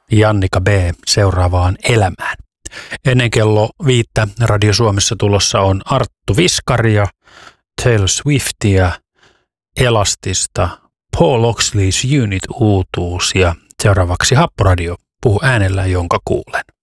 Jannika B. seuraavaan elämään. Ennen kello 5 Radio Suomessa tulossa on Arttu Viskaria, Taylor Swiftia, Elastista, Paul Oxley's Unit uutuus ja seuraavaksi Happoradio. Puhu äänellä, jonka kuulen.